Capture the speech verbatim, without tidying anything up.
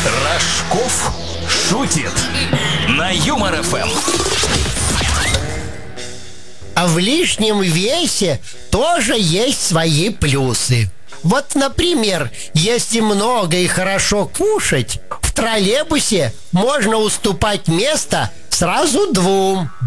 Рожков шутит на Юмор эф эм. А в лишнем весе тоже есть свои плюсы. Вот, например, если много и хорошо кушать, в троллейбусе можно уступать место сразу двум